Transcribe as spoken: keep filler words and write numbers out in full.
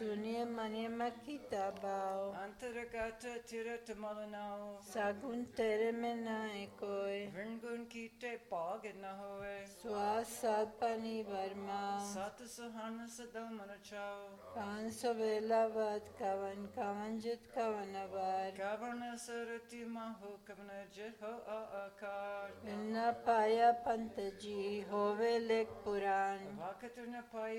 Sunia mania makita bao. Antaragata tirata malanao. Sagun tere mena ekoi. Vringun kite pagina hoe. Swasad pani varma. Sata sahana sadal manachao. Kanso velavat kavan kavanjit kavanavar. Kavana sarati maho kavana jeho a akar. Vinna paya pantaji hove lek puran. Vakatuna paya